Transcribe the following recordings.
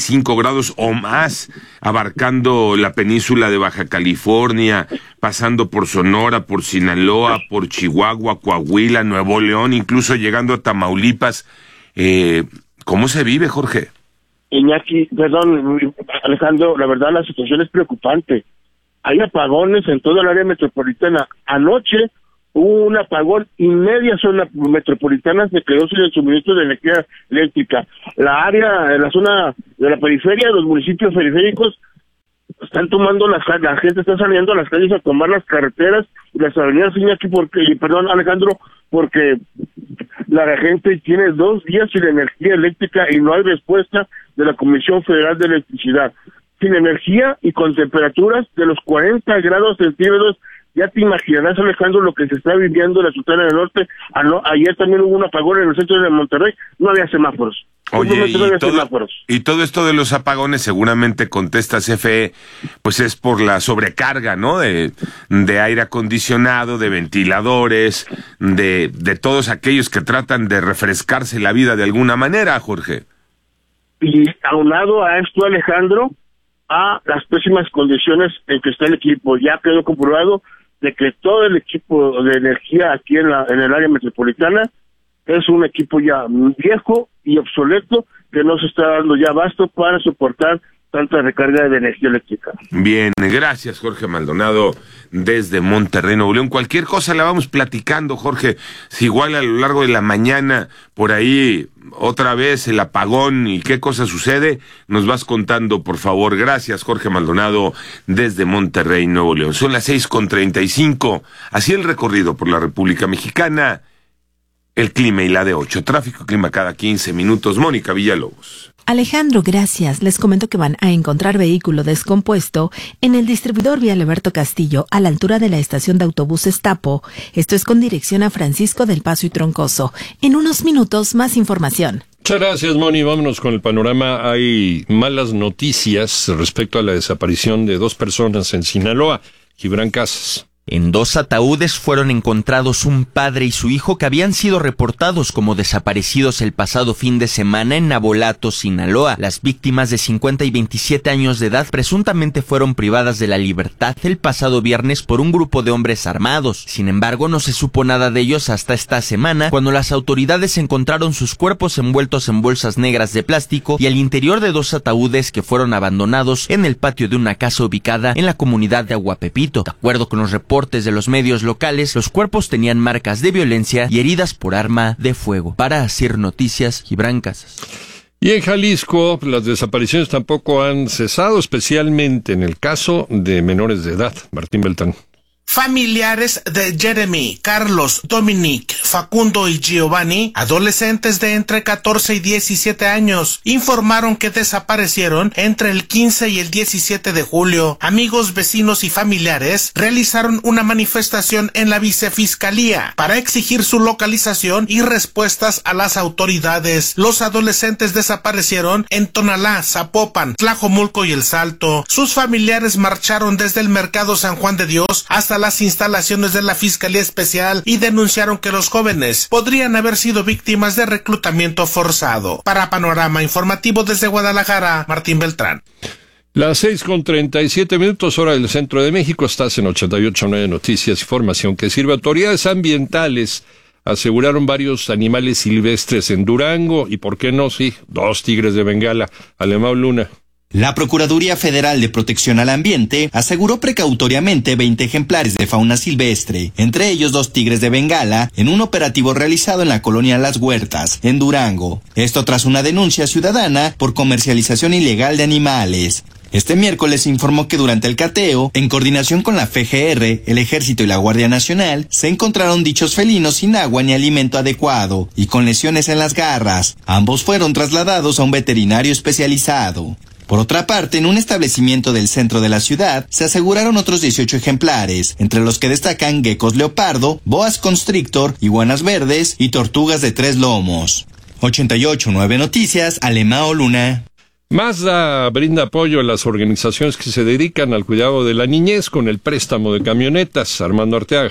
45 grados o más, abarcando la península de Baja California, pasando por Sonora, por Sinaloa, por Chihuahua, Coahuila, Nuevo León, incluso llegando a Tamaulipas. ¿Cómo se vive, Jorge? Iñaki, perdón, Alejandro, la verdad la situación es preocupante. Hay apagones en toda el área metropolitana. Anoche hubo un apagón y media zona metropolitana se quedó sin el suministro de energía eléctrica. La zona de la periferia, los municipios periféricos, están tomando la gente está saliendo a las calles a tomar las carreteras y las avenidas, Iñaki, Alejandro, porque la gente tiene 2 días sin energía eléctrica y no hay respuesta de la Comisión Federal de Electricidad. Sin energía y con temperaturas de los 40 grados centígrados, ya te imaginarás, Alejandro, lo que se está viviendo en la Sultana del Norte. Ayer también hubo un apagón en el centro de Monterrey, no había semáforos. Oye, y todo esto de los apagones, seguramente contesta CFE, pues es por la sobrecarga, ¿no? De aire acondicionado, de ventiladores, de todos aquellos que tratan de refrescarse la vida de alguna manera, Jorge. Y aunado a esto, Alejandro, a las pésimas condiciones en que está el equipo, ya quedó comprobado de que todo el equipo de energía aquí en el área metropolitana es un equipo ya viejo y obsoleto que no se está dando ya abasto para soportar tanta recarga de energía eléctrica. Bien, gracias Jorge Maldonado desde Monterrey, Nuevo León. Cualquier cosa la vamos platicando, Jorge. Si igual a lo largo de la mañana por ahí otra vez el apagón y qué cosa sucede, nos vas contando, por favor. Gracias, Jorge Maldonado desde Monterrey, Nuevo León. Son las 6:35. Así el recorrido por la República Mexicana. El clima y la de 8. Tráfico y clima cada 15 minutos. Mónica Villalobos. Alejandro, gracias. Les comento que van a encontrar vehículo descompuesto en el distribuidor Vial Alberto Castillo, a la altura de la estación de autobuses Tapo. Esto es con dirección a Francisco del Paso y Troncoso. En unos minutos, más información. Muchas gracias, Moni. Vámonos con el panorama. Hay malas noticias respecto a la desaparición de 2 personas en Sinaloa. Gibran Casas. En 2 ataúdes fueron encontrados un padre y su hijo que habían sido reportados como desaparecidos el pasado fin de semana en Navolato, Sinaloa. Las víctimas de 50 y 27 años de edad presuntamente fueron privadas de la libertad el pasado viernes por un grupo de hombres armados. Sin embargo, no se supo nada de ellos hasta esta semana, cuando las autoridades encontraron sus cuerpos envueltos en bolsas negras de plástico y al interior de 2 ataúdes que fueron abandonados en el patio de una casa ubicada en la comunidad de Aguapepito. De acuerdo con los reportes de los medios locales, los cuerpos tenían marcas de violencia y heridas por arma de fuego. Para Asir Noticias, Gibran Casas. Y en Jalisco, las desapariciones tampoco han cesado, especialmente en el caso de menores de edad. Martín Beltrán. Familiares de Jeremy, Carlos, Dominic, Facundo y Giovanni, adolescentes de entre 14 y 17 años, informaron que desaparecieron entre el 15 y el 17 de julio. Amigos, vecinos y familiares realizaron una manifestación en la vicefiscalía para exigir su localización y respuestas a las autoridades. Los adolescentes desaparecieron en Tonalá, Zapopan, Tlajomulco y El Salto. Sus familiares marcharon desde el Mercado San Juan de Dios hasta las instalaciones de la Fiscalía Especial y denunciaron que los jóvenes podrían haber sido víctimas de reclutamiento forzado. Para Panorama Informativo desde Guadalajara, Martín Beltrán. Las 6:37 hora del centro de México. Estás en 88.9 Noticias, información que sirve. Autoridades ambientales aseguraron varios animales silvestres en Durango y, ¿por qué no? Sí, 2 tigres de Bengala. Alemão Luna. La Procuraduría Federal de Protección al Ambiente aseguró precautoriamente 20 ejemplares de fauna silvestre, entre ellos 2 tigres de Bengala, en un operativo realizado en la colonia Las Huertas, en Durango. Esto tras una denuncia ciudadana por comercialización ilegal de animales. Este miércoles se informó que durante el cateo, en coordinación con la FGR, el Ejército y la Guardia Nacional, se encontraron dichos felinos sin agua ni alimento adecuado y con lesiones en las garras. Ambos fueron trasladados a un veterinario especializado. Por otra parte, en un establecimiento del centro de la ciudad, se aseguraron otros 18 ejemplares, entre los que destacan geckos leopardo, boas constrictor, iguanas verdes y tortugas de 3 lomos. 88.9 Noticias, Alemão Luna. Mazda brinda apoyo a las organizaciones que se dedican al cuidado de la niñez con el préstamo de camionetas. Armando Arteaga.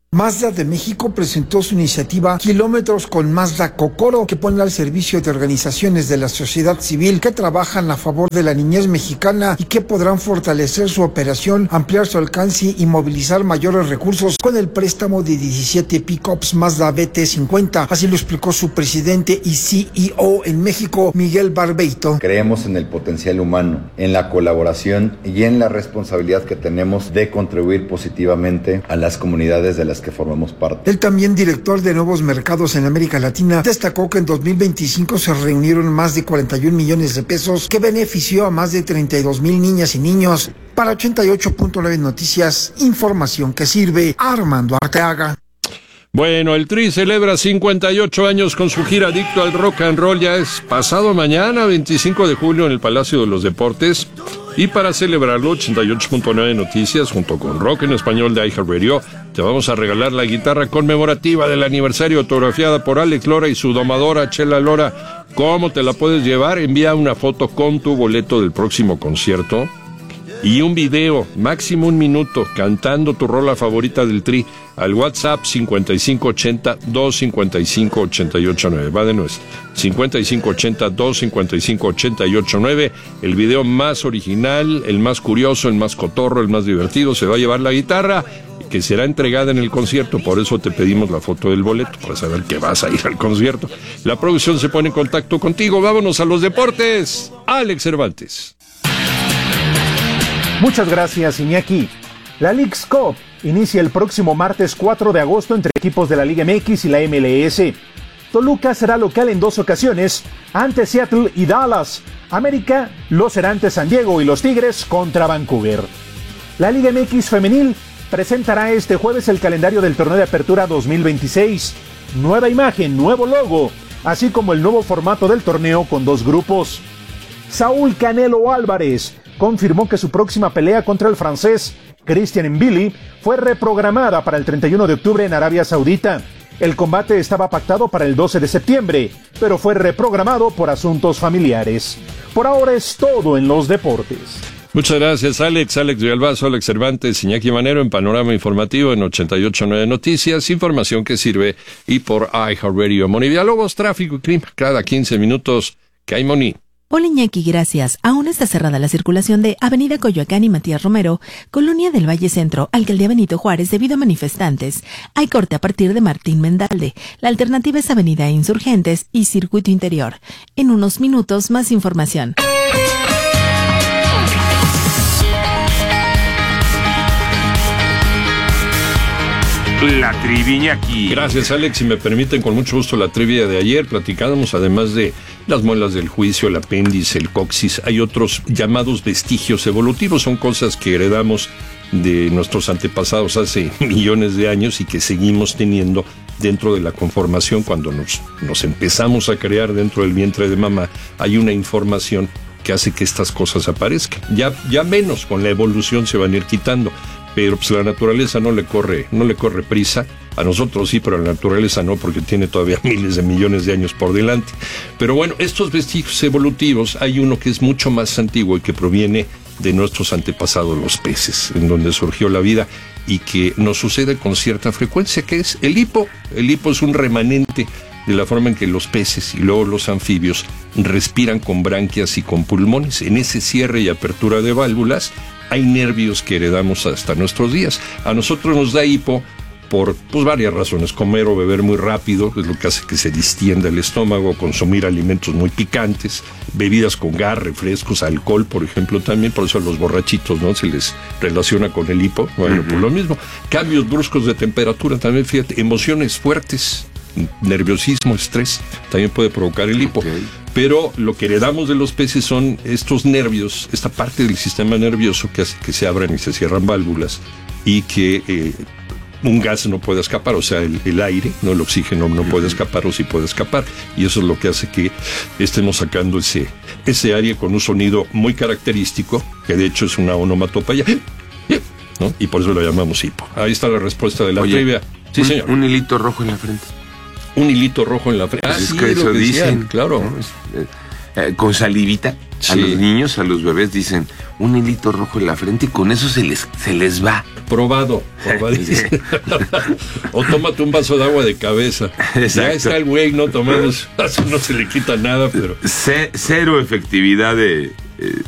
Mazda de México presentó su iniciativa Kilómetros con Mazda Kokoro, que pone al servicio de organizaciones de la sociedad civil que trabajan a favor de la niñez mexicana y que podrán fortalecer su operación, ampliar su alcance y movilizar mayores recursos con el préstamo de 17 pickups Mazda BT50. Así lo explicó su presidente y CEO en México, Miguel Barbeito. Creemos en el potencial humano, en la colaboración y en la responsabilidad que tenemos de contribuir positivamente a las comunidades de las que formamos parte. El también director de nuevos mercados en América Latina destacó que en 2025 se reunieron más de 41 millones de pesos que benefició a más de 32,000 niñas y niños. Para 88.9 Noticias, información que sirve. Armando Arteaga. Bueno, el Tri celebra 58 años con su gira Adicto al Rock and Roll. Ya es pasado mañana, 25 de julio, en el Palacio de los Deportes. Y para celebrarlo, 88.9 Noticias, junto con Rock en Español de iHeartRadio, te vamos a regalar la guitarra conmemorativa del aniversario autografiada por Alex Lora y su domadora Chela Lora. ¿Cómo te la puedes llevar? Envía una foto con tu boleto del próximo concierto y un video, máximo 1 minuto, cantando tu rola favorita del Tri al WhatsApp 5580-255-889. Va de nuevo, 5580-255-889. El video más original, el más curioso, el más cotorro, el más divertido, se va a llevar la guitarra, que será entregada en el concierto. Por eso te pedimos la foto del boleto, para saber que vas a ir al concierto. La producción se pone en contacto contigo. Vámonos a los deportes. Alex Cervantes. Muchas gracias, Iñaki. La Leagues Cup inicia el próximo martes 4 de agosto entre equipos de la Liga MX y la MLS. Toluca será local en 2 ocasiones, ante Seattle y Dallas. América lo será ante San Diego y los Tigres contra Vancouver. La Liga MX femenil presentará este jueves el calendario del torneo de apertura 2026. Nueva imagen, nuevo logo, así como el nuevo formato del torneo con 2 grupos. Saúl Canelo Álvarez confirmó que su próxima pelea contra el francés Christian Mbili fue reprogramada para el 31 de octubre en Arabia Saudita. El combate estaba pactado para el 12 de septiembre, pero fue reprogramado por asuntos familiares. Por ahora es todo en los deportes. Muchas gracias, Alex. Alex Villalbazo, Alex Cervantes, Iñaki Manero en Panorama Informativo en 88.9 Noticias, información que sirve, y por iHeartRadio. Moni Villalobos, tráfico y clima cada 15 minutos. ¿Qué hay, Moni? Hola Iñaki, gracias. Aún está cerrada la circulación de Avenida Coyoacán y Matías Romero, Colonia del Valle Centro, Alcaldía Benito Juárez, debido a manifestantes. Hay corte a partir de Martín Mendalde. La alternativa es Avenida Insurgentes y Circuito Interior. En unos minutos, más información. La trivia aquí. Gracias, Alex. Si me permiten, con mucho gusto, la trivia de ayer. Platicábamos, además de las muelas del juicio, el apéndice, el coxis, hay otros llamados vestigios evolutivos. Son cosas que heredamos de nuestros antepasados hace millones de años y que seguimos teniendo dentro de la conformación. Cuando nos empezamos a crear dentro del vientre de mamá, hay una información que hace que estas cosas aparezcan. Ya menos, con la evolución se van a ir quitando. Pero pues la naturaleza no le corre prisa. A nosotros sí, pero a la naturaleza no, porque tiene todavía miles de millones de años por delante. Pero bueno, estos vestigios evolutivos, hay uno que es mucho más antiguo y que proviene de nuestros antepasados, los peces, en donde surgió la vida, y que nos sucede con cierta frecuencia, que es el hipo. El hipo es un remanente de la forma en que los peces y luego los anfibios respiran con branquias y con pulmones. En ese cierre y apertura de válvulas hay nervios que heredamos hasta nuestros días. A nosotros nos da hipo por varias razones. Comer o beber muy rápido es lo que hace que se distienda el estómago, consumir alimentos muy picantes, bebidas con gas, refrescos, alcohol, por ejemplo, también. Por eso a los borrachitos, ¿no?, se les relaciona con el hipo. Bueno, por lo mismo. Cambios bruscos de temperatura también, fíjate. Emociones fuertes, nerviosismo, estrés, también puede provocar el hipo. Okay. Pero lo que heredamos de los peces son estos nervios, esta parte del sistema nervioso que hace que se abran y se cierran válvulas y que un gas no puede escapar, o sea, el aire, no el oxígeno, no puede escapar, o sí puede escapar, y eso es lo que hace que estemos sacando ese aire con un sonido muy característico, que de hecho es una onomatopeya, ¿no? Y por eso lo llamamos hipo. Ahí está la respuesta de la trivia. Sí, señor. Un hilito rojo en la frente. Un hilito rojo en la frente. Es que eso dicen, claro. ¿No? Con salivita. A los niños, a los bebés dicen un hilito rojo en la frente y con eso se les va. Probado. O tómate un vaso de agua de cabeza. Exacto. Ya está el güey no tomando su vaso, no se le quita nada, pero... Cero efectividad de